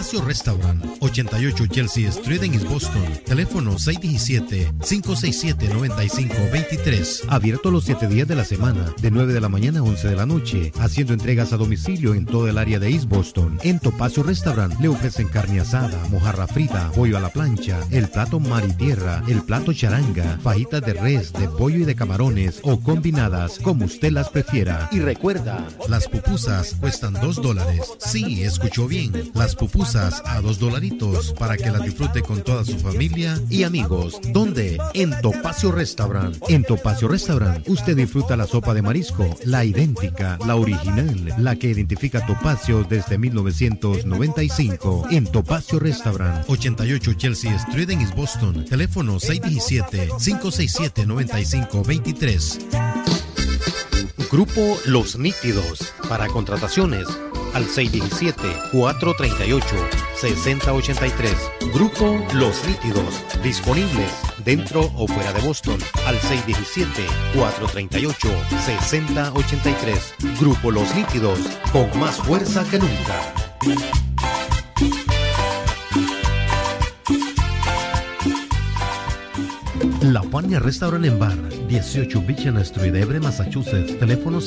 Topacio Restaurant, 88 Chelsea Street en East Boston. Teléfono 617-567-9523. Abierto los 7 días de la semana, de 9 de la mañana a 11 de la noche, haciendo entregas a domicilio en todo el área de East Boston. En Topacio Restaurant le ofrecen carne asada, mojarra frita, pollo a la plancha, el plato mar y tierra, el plato charanga, fajitas de res, de pollo y de camarones o combinadas, como usted las prefiera. Y recuerda, las pupusas cuestan $2. Sí, escuchó bien, las pupusas a $2 para que las disfrute con toda su familia y amigos. ¿Dónde? En Topacio Restaurant. En Topacio Restaurant usted disfruta la sopa de marisco, la idéntica, la original, la que identifica Topacio desde 1995. En Topacio Restaurant, 88 Chelsea Street en East Boston. Teléfono 617-567-9523. Grupo Los Nítidos. Para contrataciones al 617-438-6083. Grupo Los Nítidos. Disponibles dentro o fuera de Boston al 617-438-6083. Grupo Los Nítidos. Con más fuerza que nunca. La Fania Restaurant and Bar, 18 Beacon Street, Everett, Massachusetts. Teléfono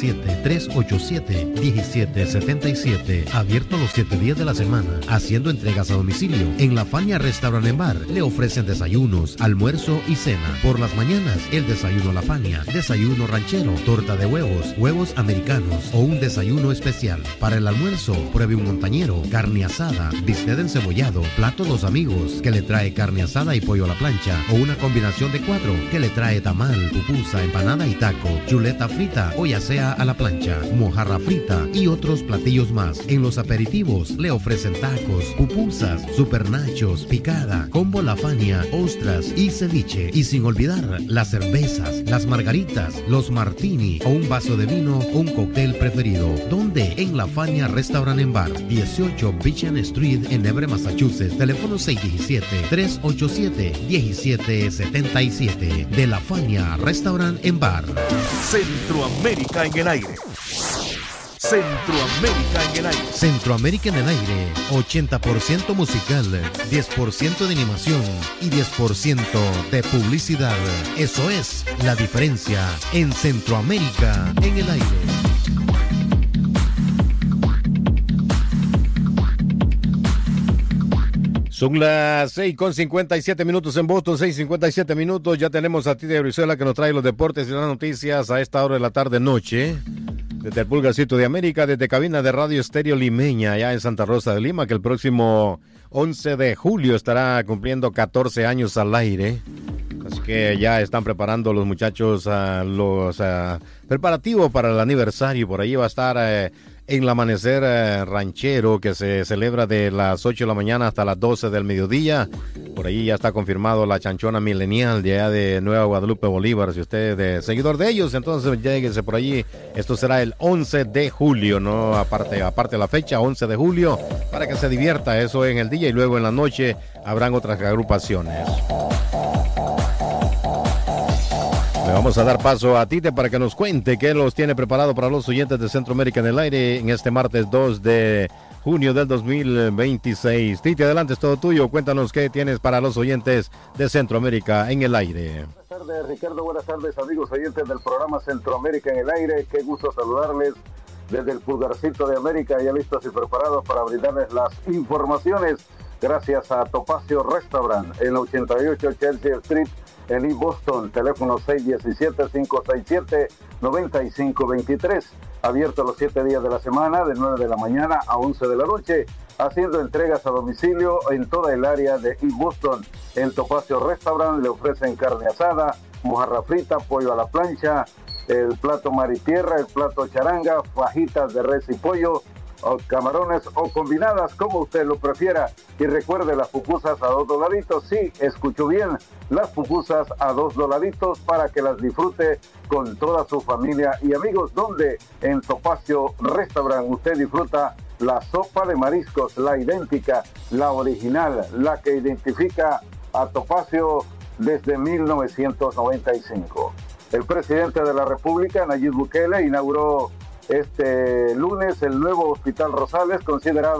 617-387-1777. Abierto los 7 días de la semana, haciendo entregas a domicilio. En La Fania Restaurant and Bar le ofrecen desayunos, almuerzo y cena. Por las mañanas, el desayuno La Fania, desayuno ranchero, torta de huevos, huevos americanos o un desayuno especial. Para el almuerzo, pruebe un montañero, carne asada, bistec encebollado, plato Los Amigos, que le trae carne asada y pollo a la plancha, o una combinación de 4 que le trae tamal, pupusa, empanada y taco, chuleta frita o ya sea a la plancha, mojarra frita y otros platillos más. En los aperitivos le ofrecen tacos, pupusas, supernachos, picada, combo La Fania, ostras y ceviche. Y sin olvidar las cervezas, las margaritas, los martini o un vaso de vino o un cóctel preferido. ¿Dónde? En La Fania Restaurant and Bar, 18 Beacon Street en Everett, Massachusetts. Teléfono 617-387-1777. De La Fania Restaurant and Bar. Centroamérica en el aire. Centroamérica en el aire. Centroamérica en el aire. 80% musical, 10% de animación y 10% de publicidad. Eso es la diferencia en Centroamérica en el aire. Son las 6:57 minutos en Boston, 6:57 minutos. Ya tenemos a Tite Brizuela que nos trae los deportes y las noticias a esta hora de la tarde-noche. Desde el Pulgarcito de América, desde cabina de Radio Estéreo Limeña, allá en Santa Rosa de Lima, que el próximo 11 de julio estará cumpliendo 14 años al aire. Así que ya están preparando los muchachos los preparativos para el aniversario. Por ahí va a estar en el amanecer ranchero que se celebra de las 8 de la mañana hasta las 12 del mediodía. Por ahí ya está confirmado la chanchona milenial de allá de Nueva Guadalupe, Bolívar. Si usted es seguidor de ellos, entonces lléguese por allí. Esto será el 11 de julio, ¿no? Aparte de la fecha, 11 de julio, para que se divierta. Eso en el día y luego en la noche habrán otras agrupaciones. Le vamos a dar paso a Tite para que nos cuente qué los tiene preparado para los oyentes de Centroamérica en el aire en este martes 2 de junio del 2026. Tite, adelante, es todo tuyo. Cuéntanos qué tienes para los oyentes de Centroamérica en el aire. Buenas tardes, Ricardo. Buenas tardes, amigos oyentes del programa Centroamérica en el aire. Qué gusto saludarles desde el Pulgarcito de América, ya listos y preparados para brindarles las informaciones. Gracias a Topacio Restaurant en la 88 Chelsea Street en East Boston, teléfono 617-567-9523. Abierto los 7 días de la semana, de 9 de la mañana a 11 de la noche, haciendo entregas a domicilio en toda el área de East Boston. En Topacio Restaurant le ofrecen carne asada, mojarra frita, pollo a la plancha, el plato mar y tierra, el plato charanga, fajitas de res y pollo, o camarones o combinadas, como usted lo prefiera. Y recuerde, las pupusas a $2. Sí, escuchó bien, las pupusas a $2 para que las disfrute con toda su familia y amigos. Donde en Topacio Restaurant usted disfruta la sopa de mariscos, la idéntica, la original, la que identifica a Topacio desde 1995. El presidente de la República, Nayib Bukele, inauguró este lunes el nuevo Hospital Rosales, considerado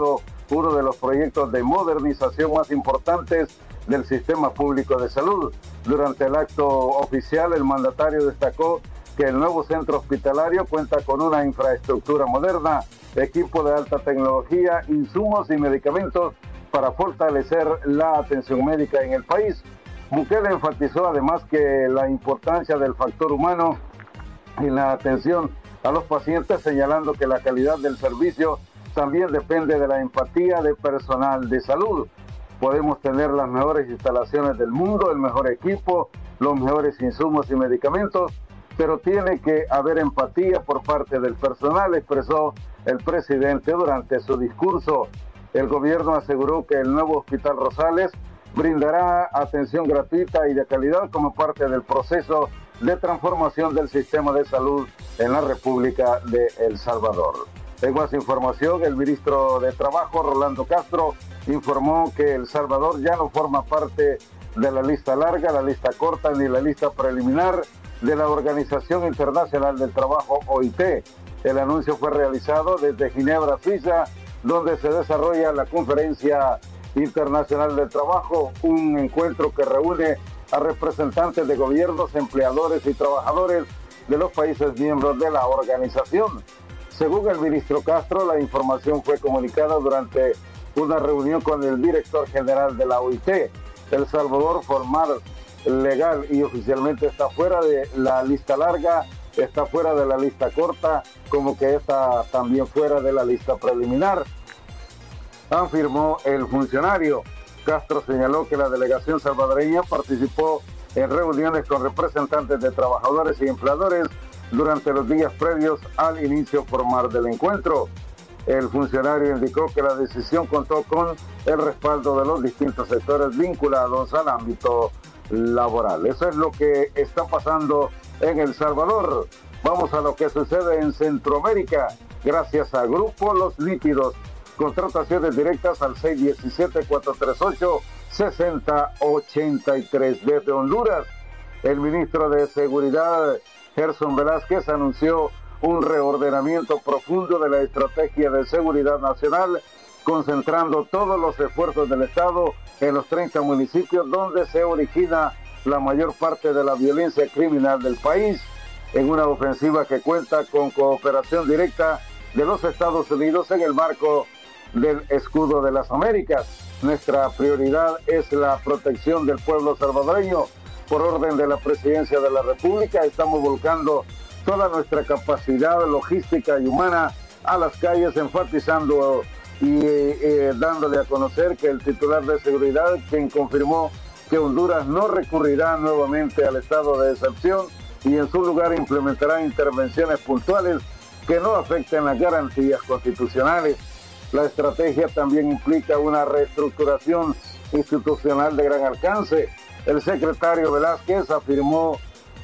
uno de los proyectos de modernización más importantes del sistema público de salud. Durante el acto oficial, el mandatario destacó que el nuevo centro hospitalario cuenta con una infraestructura moderna, equipo de alta tecnología, insumos y medicamentos para fortalecer la atención médica en el país. Bukele enfatizó además que la importancia del factor humano en la atención a los pacientes, señalando que la calidad del servicio también depende de la empatía de personal de salud. Podemos tener las mejores instalaciones del mundo, el mejor equipo, los mejores insumos y medicamentos, pero tiene que haber empatía por parte del personal, expresó el presidente durante su discurso. El gobierno aseguró que el nuevo Hospital Rosales brindará atención gratuita y de calidad como parte del proceso de transformación del sistema de salud en la República de El Salvador. En más información, el ministro de Trabajo, Rolando Castro, informó que El Salvador ya no forma parte de la lista larga, la lista corta ni la lista preliminar de la Organización Internacional del Trabajo, OIT. El anuncio fue realizado desde Ginebra, Suiza, donde se desarrolla la Conferencia Internacional del Trabajo, un encuentro que reúne a representantes de gobiernos, empleadores y trabajadores de los países miembros de la organización. Según el ministro Castro, la información fue comunicada durante una reunión con el director general de la OIT. El Salvador, formal, legal y oficialmente está fuera de la lista larga, está fuera de la lista corta, como que está también fuera de la lista preliminar, afirmó el funcionario. Castro señaló que la delegación salvadoreña participó en reuniones con representantes de trabajadores y empleadores durante los días previos al inicio formal del encuentro. El funcionario indicó que la decisión contó con el respaldo de los distintos sectores vinculados al ámbito laboral. Eso es lo que está pasando en El Salvador. Vamos a lo que sucede en Centroamérica. Gracias a Grupo Los Líquidos. Contrataciones directas al 617-438-6083. Desde Honduras, el ministro de Seguridad, Gerson Velázquez, anunció un reordenamiento profundo de la estrategia de seguridad nacional, concentrando todos los esfuerzos del Estado en los 30 municipios donde se origina la mayor parte de la violencia criminal del país, en una ofensiva que cuenta con cooperación directa de los Estados Unidos en el marco del Escudo de las Américas. Nuestra prioridad es la protección del pueblo salvadoreño. Por orden de la Presidencia de la República, estamos volcando toda nuestra capacidad logística y humana a las calles, enfatizando y dándole a conocer que el titular de seguridad, quien confirmó que Honduras no recurrirá nuevamente al estado de excepción y en su lugar implementará intervenciones puntuales que no afecten las garantías constitucionales. La estrategia también implica una reestructuración institucional de gran alcance. El secretario Velázquez afirmó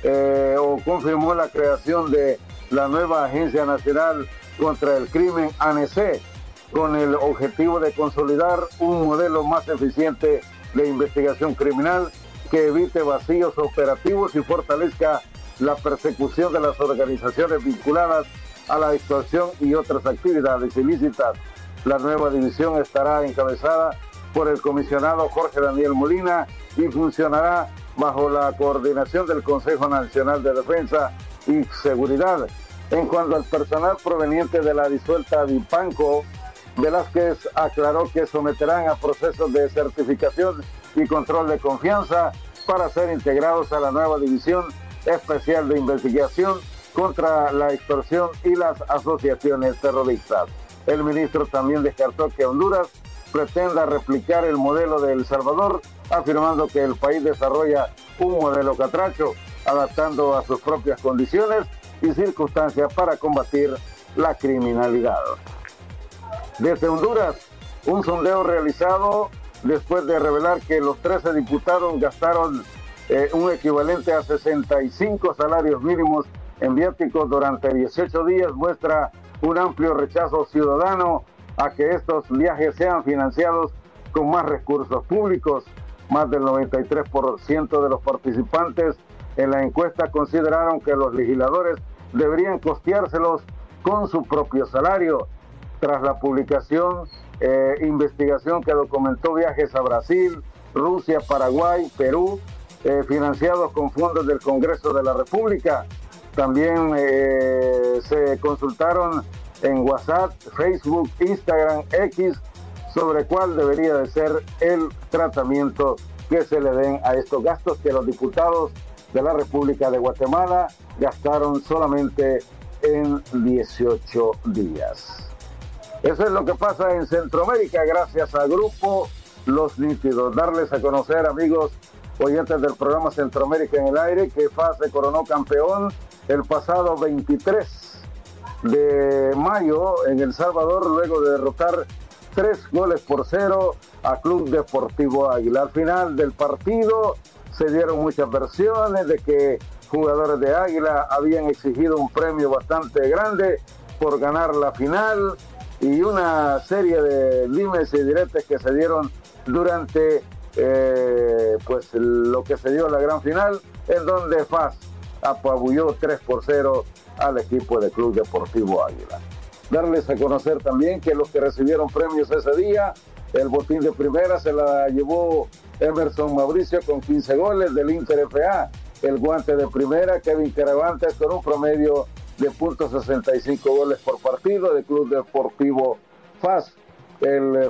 o confirmó la creación de la nueva Agencia Nacional contra el Crimen, ANC, con el objetivo de consolidar un modelo más eficiente de investigación criminal que evite vacíos operativos y fortalezca la persecución de las organizaciones vinculadas a la extorsión y otras actividades ilícitas. La nueva división estará encabezada por el comisionado Jorge Daniel Molina y funcionará bajo la coordinación del Consejo Nacional de Defensa y Seguridad. En cuanto al personal proveniente de la disuelta Dipanco, Velázquez aclaró que someterán a procesos de certificación y control de confianza para ser integrados a la nueva División Especial de Investigación contra la Extorsión y las asociaciones terroristas. El ministro también descartó que Honduras pretenda replicar el modelo de El Salvador, afirmando que el país desarrolla un modelo catracho, adaptando a sus propias condiciones y circunstancias para combatir la criminalidad. Desde Honduras, un sondeo realizado después de revelar que los 13 diputados gastaron un equivalente a 65 salarios mínimos en viáticos durante 18 días muestra un amplio rechazo ciudadano a que estos viajes sean financiados con más recursos públicos. Más del 93% de los participantes en la encuesta consideraron que los legisladores deberían costeárselos con su propio salario. Tras la publicación investigación que documentó viajes a Brasil, Rusia, Paraguay, Perú, financiados con fondos del Congreso de la República. También se consultaron en WhatsApp, Facebook, Instagram, X, sobre cuál debería de ser el tratamiento que se le den a estos gastos que los diputados de la República de Guatemala gastaron solamente en 18 días. Eso es lo que pasa en Centroamérica gracias al Grupo Los Nítidos. Darles a conocer, amigos oyentes del programa Centroamérica en el aire, que FAS se coronó campeón el pasado 23 de mayo en El Salvador, luego de derrotar 3-0 a Club Deportivo Águila. Al final del partido se dieron muchas versiones de que jugadores de Águila habían exigido un premio bastante grande por ganar la final y una serie de dimes y diretes que se dieron durante pues lo que se dio en la gran final, en donde FAS apabulló 3-0 al equipo de Club Deportivo Águila. Darles a conocer también que los que recibieron premios ese día, el botín de primera se la llevó Emerson Mauricio con 15 goles del Inter FA, el guante de primera Kevin Caravantes con un promedio de .65 goles por partido de Club Deportivo FAS, el